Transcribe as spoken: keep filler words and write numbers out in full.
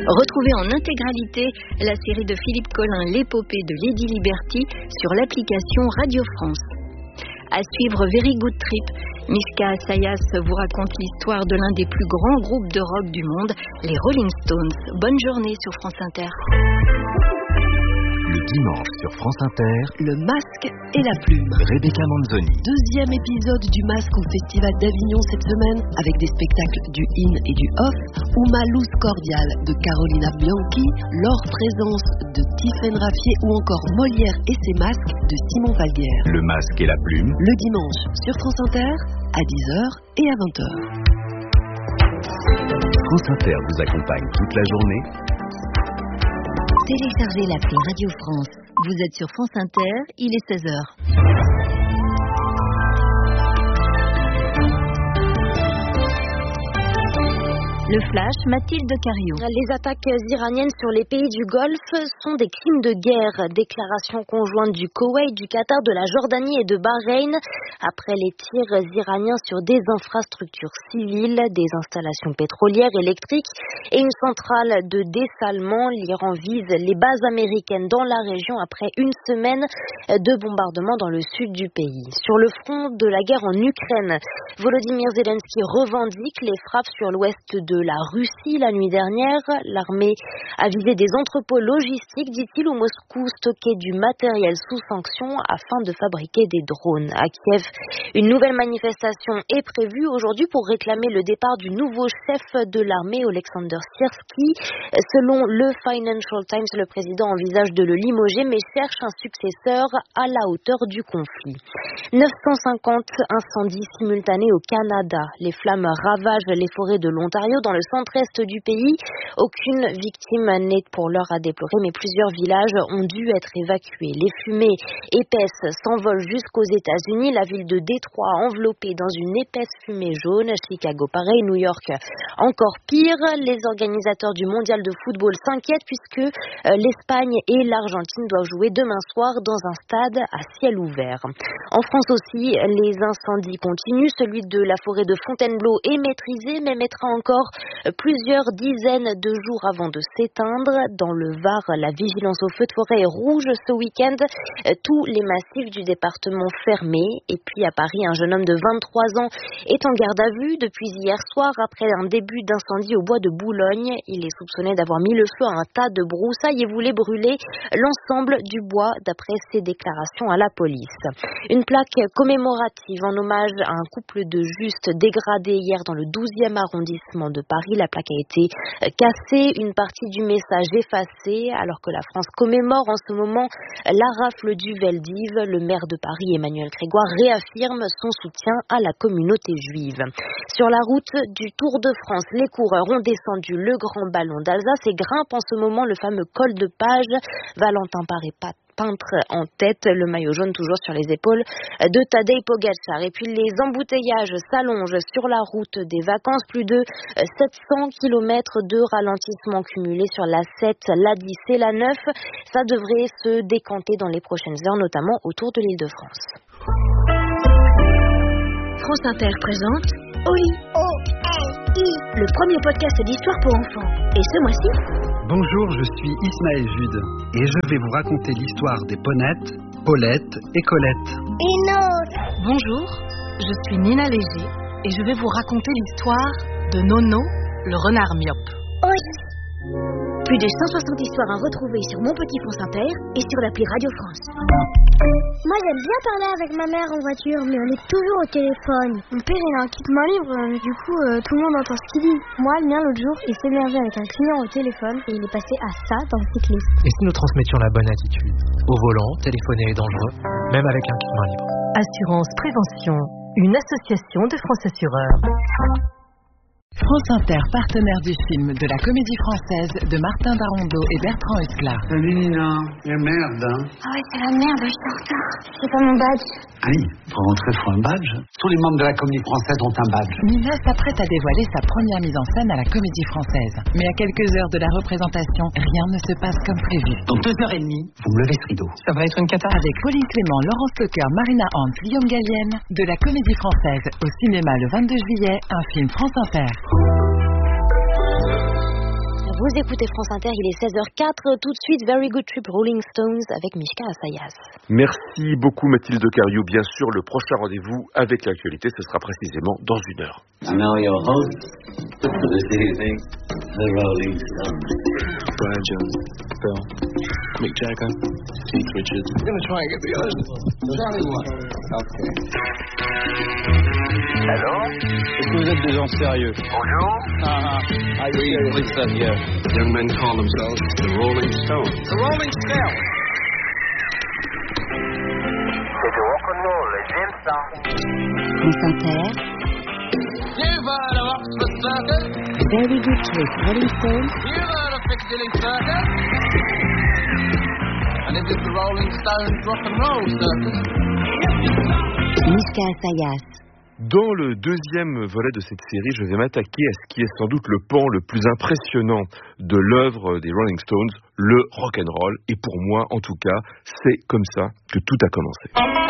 Retrouvez en intégralité la série de Philippe Collin, l'épopée de Lady Liberty, sur l'application Radio France. À suivre Very Good Trip, Mishka Sayas vous raconte l'histoire de l'un des plus grands groupes de rock du monde, les Rolling Stones. Bonne journée sur France Inter. Le dimanche sur France Inter, Le Masque et la Plume. Rebecca Manzoni. Deuxième épisode du Masque au Festival d'Avignon cette semaine, avec des spectacles du in et du off, Uma Luz Cordiale de Carolina Bianchi, L'Or Présence de Tiffaine Raffier ou encore Molière et ses masques de Simon Falguière. Le Masque et la Plume. Le dimanche sur France Inter à dix heures et à vingt heures. France Inter vous accompagne toute la journée. Téléchargez l'appli Radio France. Vous êtes sur France Inter, il est seize heures. Le Flash, Mathilde Cariou. Les attaques iraniennes sur les pays du Golfe sont des crimes de guerre. Déclaration conjointe du Koweït, du Qatar, de la Jordanie et de Bahreïn après les tirs iraniens sur des infrastructures civiles, des installations pétrolières, électriques et une centrale de dessalement. L'Iran vise les bases américaines dans la région après une semaine de bombardements dans le sud du pays. Sur le front de la guerre en Ukraine, Volodymyr Zelensky revendique les frappes sur l'ouest de la Russie la nuit dernière. L'armée a visé des entrepôts logistiques, dit-il, où Moscou stockait du matériel sous sanction afin de fabriquer des drones. À Kiev, une nouvelle manifestation est prévue aujourd'hui pour réclamer le départ du nouveau chef de l'armée, Oleksandr Syrski. Selon le Financial Times, le président envisage de le limoger mais cherche un successeur à la hauteur du conflit. neuf cent cinquante incendies simultanés au Canada. Les flammes ravagent les forêts de l'Ontario dans le centre-est du pays. Aucune victime n'est pour l'heure à déplorer, mais plusieurs villages ont dû être évacués. Les fumées épaisses s'envolent jusqu'aux États-Unis. La ville de Détroit enveloppée dans une épaisse fumée jaune. Chicago pareil, New York encore pire. Les organisateurs du mondial de football s'inquiètent puisque l'Espagne et l'Argentine doivent jouer demain soir dans un stade à ciel ouvert. En France aussi, les incendies continuent. Celui de la forêt de Fontainebleau est maîtrisé, mais mettra encore plusieurs dizaines de jours avant de s'éteindre. Dans le Var, la vigilance au feu de forêt est rouge ce week-end. Tous les massifs du département fermés. Et puis à Paris, un jeune homme de vingt-trois ans est en garde à vue depuis hier soir après un début d'incendie au bois de Boulogne. Il est soupçonné d'avoir mis le feu à un tas de broussailles et voulait brûler l'ensemble du bois d'après ses déclarations à la police. Une plaque commémorative en hommage à un couple de justes dégradés hier dans le douzième arrondissement de Paris. La plaque a été cassée, une partie du message effacée, alors que la France commémore en ce moment la rafle du Veldiv. Le maire de Paris, Emmanuel Grégoire, réaffirme son soutien à la communauté juive. Sur la route du Tour de France, les coureurs ont descendu le grand ballon d'Alsace et grimpent en ce moment le fameux col de Page. Valentin Paré peintre en tête, le maillot jaune toujours sur les épaules de Tadej Pogačar. Et puis les embouteillages s'allongent sur la route des vacances, plus de sept cents kilomètres de ralentissement cumulé sur la sept, la dix et la neuf. Ça devrait se décanter dans les prochaines heures, notamment autour de l'Île-de-France. France Inter présente Oli, O L I, le premier podcast d'histoire pour enfants. Et ce mois-ci, bonjour, je suis Ismaël Jude et je vais vous raconter l'histoire des Ponettes, Paulette et Colette. Bonjour, je suis Nina Léger et je vais vous raconter l'histoire de Nono, le renard myope. plus de cent soixante histoires à retrouver sur Mon Petit France Inter et sur l'appli Radio France. Moi j'aime bien parler avec ma mère en voiture, mais on est toujours au téléphone. Mon père il a un kit main libre, mais du coup euh, tout le monde entend ce qu'il dit. Moi le mien l'autre jour il s'émergeait avec un client au téléphone et il est passé à ça dans le cycliste. Et si nous transmettions la bonne attitude? Au volant, téléphoner est dangereux, même avec un kit main libre. Assurance Prévention, une association de France Assureurs. France Inter, partenaire du film de la Comédie Française de Martin Darondeau et Bertrand Huskla. Salut Nina, la merde hein. Ah ouais c'est la merde, je suis en retard. C'est pas mon badge. Oui, pour rentrer il faut un badge. Tous les membres de la Comédie Française ont un badge. Nina s'apprête à dévoiler sa première mise en scène à la Comédie Française. Mais à quelques heures de la représentation, rien ne se passe comme prévu. Dans deux heures et demie, vous me levez ce rideau. Ça va être une cata. Avec Pauline Clément, Laurence Lecoeur, Marina Hans, Guillaume Gallienne, de la Comédie Française au cinéma le vingt-deux juillet, un film France Inter. Vous écoutez France Inter, il est seize heures quatre. Tout de suite, Very Good Trip Rolling Stones avec Mishka Asayas. Merci beaucoup Mathilde Cariou. Bien sûr, le prochain rendez-vous avec l'actualité, ce sera précisément dans une heure. And now your host for this evening, the Rolling Stones. Brian Jones, Bill, Mick Jagger, Keith Richards. I'm going to try and get the others. Charlie one. Okay. Hello? Est-ce que vous êtes des gens sérieux? Bonjour. Ah ah. I oui, oui, ça, yeah. Young men call themselves the Rolling Stones. The Rolling Stones. C'est du rock and roll, j'aime ça. France Inter. You've heard of Oxford Circus? Very Good Trip Rolling Stones. You've heard of Piccadilly Circus? And this is the Rolling Stones rock and roll circus. Mishka Asayas. Dans le deuxième volet de cette série, je vais m'attaquer à ce qui est sans doute le pan le plus impressionnant de l'œuvre des Rolling Stones, le rock'n'roll. Et pour moi, en tout cas, c'est comme ça que tout a commencé.